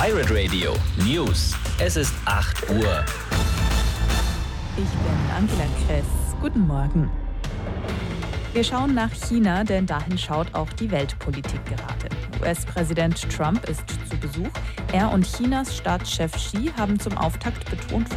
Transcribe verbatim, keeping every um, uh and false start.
Pirate Radio News. Es ist acht Uhr. Ich bin Angela Kress. Guten Morgen. Wir schauen nach China, denn dahin schaut auch die Weltpolitik gerade. U S-Präsident Trump ist zu Besuch. Er und Chinas Staatschef Xi haben zum Auftakt betont,